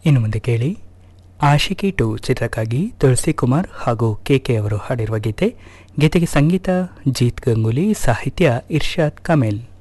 ಇನ್ನು ಮುಂದೆ ಕೇಳಿ ಆಶಿಕಿ 2 ಚಿತ್ರಕ್ಕಾಗಿ ತುಳಸಿ ಕುಮಾರ್ ಹಾಗೂ ಕೆಕೆ ಅವರು ಹಾಡಿರುವ ಗೀತೆಗೆ ಸಂಗೀತ ಜೀತ್ ಗಂಗೂಲಿ, ಸಾಹಿತ್ಯ ಇರ್ಷಾದ್ ಕಮೇಲ್.